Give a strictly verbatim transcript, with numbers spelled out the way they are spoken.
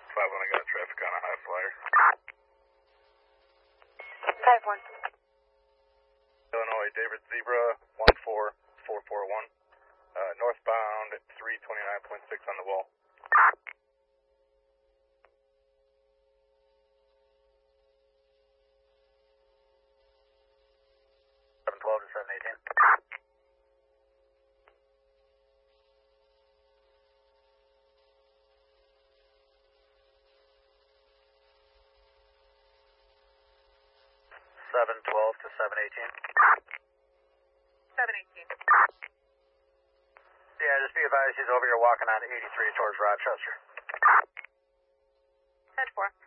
five one, I got traffic on a high flyer. five one. Illinois, David Zebra, one four four four one. Uh, northbound at three twenty-nine point six on the wall. seven twelve to seven eighteen. seven twelve to seven eighteen. seven eighteen. Yeah, just be advised he's over here walking on eighty-three towards Rochester. ten four.